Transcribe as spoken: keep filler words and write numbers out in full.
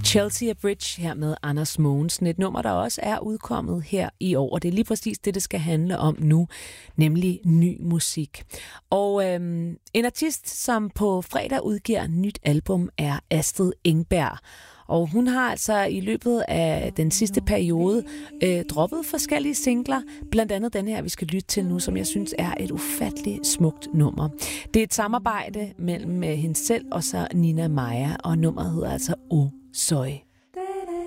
Chelsea Bridge her med Anders Mogensen. Et nummer, der også er udkommet her i år. Og det er lige præcis det, det skal handle om nu, nemlig ny musik. Og øhm, en artist, som på fredag udgiver et nyt album, er Astrid Engberg. Og hun har altså i løbet af den sidste periode øh, droppet forskellige singler. Blandt andet den her, vi skal lytte til nu, som jeg synes er et ufatteligt smukt nummer. Det er et samarbejde mellem hende selv og så Nina Maja, og nummeret hedder altså O Soy.